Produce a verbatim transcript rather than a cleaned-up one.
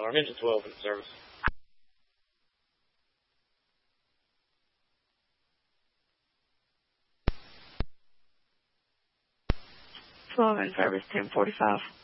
alarm. Engine twelve in service. twelve in service, ten forty-five.